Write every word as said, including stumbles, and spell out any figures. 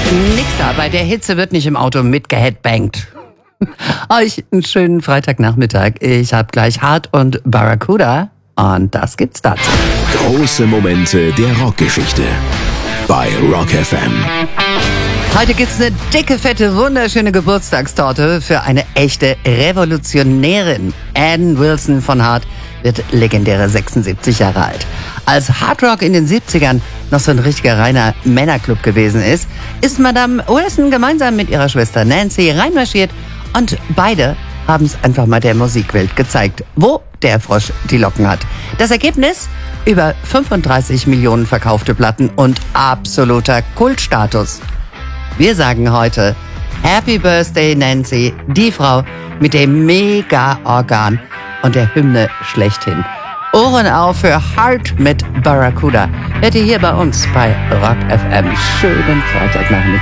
Nix da, bei der Hitze wird nicht im Auto mitgeheadbangt. Euch einen schönen Freitagnachmittag. Ich hab gleich Hart und Barracuda und das gibt's dazu. Große Momente der Rockgeschichte bei Rock F M. Heute gibt's eine dicke, fette, wunderschöne Geburtstagstorte für eine echte Revolutionärin. Ann Wilson von Heart wird legendäre sechsundsiebzig Jahre alt. Als Hardrock in den siebzigern noch so ein richtiger reiner Männerclub gewesen ist, ist Madame Wilson gemeinsam mit ihrer Schwester Nancy reinmarschiert und beide haben es einfach mal der Musikwelt gezeigt, wo der Frosch die Locken hat. Das Ergebnis? Über fünfunddreißig Millionen verkaufte Platten und absoluter Kultstatus. Wir sagen heute Happy Birthday Nancy, die Frau mit dem Mega-Organ und der Hymne schlechthin. Ohren auf für Heart mit Barracuda. Hört ihr hier bei uns bei Rock F M. Schönen Freitagnachmittag.